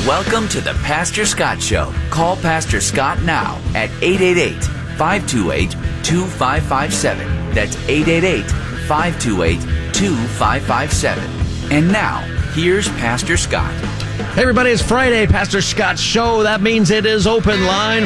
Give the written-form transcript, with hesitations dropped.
Welcome to the Pastor Scott Show. Call Pastor Scott now at 888-528-2557. That's 888-528-2557. And now, here's Pastor Scott. Hey everybody, it's Friday, Pastor Scott Show. That means it is open line